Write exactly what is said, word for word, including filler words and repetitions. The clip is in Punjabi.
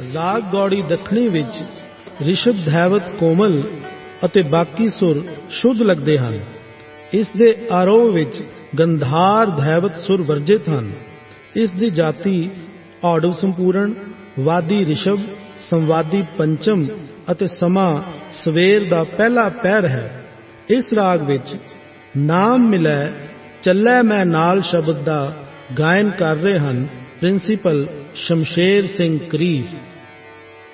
ਰਾਗ ਗੌੜੀ ਦੱਖਣੀ ਵਿੱਚ ਰਿਸ਼ਭ ਧੈਵਤ ਕੋਮਲ ਅਤੇ ਬਾਕੀ ਸੁਰ ਸ਼ੁੱਧ ਲੱਗਦੇ ਹਨ। ਇਸ ਦੇ ਆਰੋਹ ਵਿੱਚ ਗੰਧਾਰ ਧੈਵਤ ਸੁਰ ਵਰਜਿਤ ਹਨ। ਇਸ ਦੀ ਜਾਤੀ ਔਡਵ ਸੰਪੂਰਨ, ਵਾਦੀ ਰਿਸ਼ਭ, ਸੰਵਾਦੀ ਪੰਚਮ ਅਤੇ ਸਮਾਂ ਸਵੇਰ ਦਾ ਪਹਿਲਾ ਪਹਿਰ ਹੈ। ਇਸ ਰਾਗ ਵਿੱਚ ਨਾਮ ਮਿਲੈ ਚੱਲੈ ਮੈਂ ਨਾਲ ਸ਼ਬਦ ਦਾ ਗਾਇਨ ਕਰ ਰਹੇ ਹਨ ਪ੍ਰਿੰਸੀਪਲ ਸ਼ਮਸ਼ੇਰ ਸਿੰਘ ਕਰੀਰ।